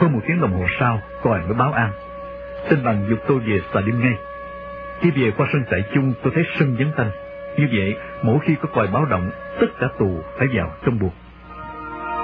Hơn 1 tiếng đồng hồ sau, còi mới báo an. Tên bằng dục tôi về xà lim ngay. Khi về qua sân trại chung, tôi thấy sân vắng tanh. Như vậy, mỗi khi có còi báo động, tất cả tù phải vào trong buồng.